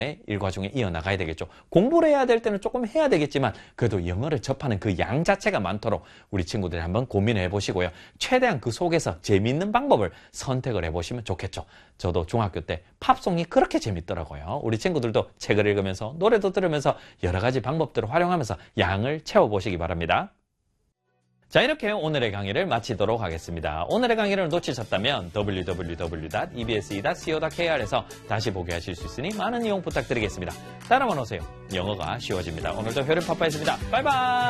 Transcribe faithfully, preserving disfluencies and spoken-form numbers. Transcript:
일과 중에 이어나가야 되겠죠. 공부를 해야 될 때는 조금 해야 되겠지만 그래도 영어를 접하는 그 양 자체가 많도록 우리 친구들이 한번 고민을 해보시고요. 최대한 그 속에서 재미있는 방법을 선택을 해보시면 좋겠죠. 저도 중학교 때 팝송이 그렇게 재밌더라고요. 우리 친구들도 책을 읽으면서 노래도 들으면서 여러 가지 방법들을 활용하면서 양을 채워보시기 바랍니다. 자, 이렇게 오늘의 강의를 마치도록 하겠습니다. 오늘의 강의를 놓치셨다면 더블유 더블유 더블유 닷 이 비 에스 이 닷 씨오 닷 케이 알에서 다시 보게 하실 수 있으니 많은 이용 부탁드리겠습니다. 따라만 오세요. 영어가 쉬워집니다. 오늘도 효린 파파였습니다. 바이바이!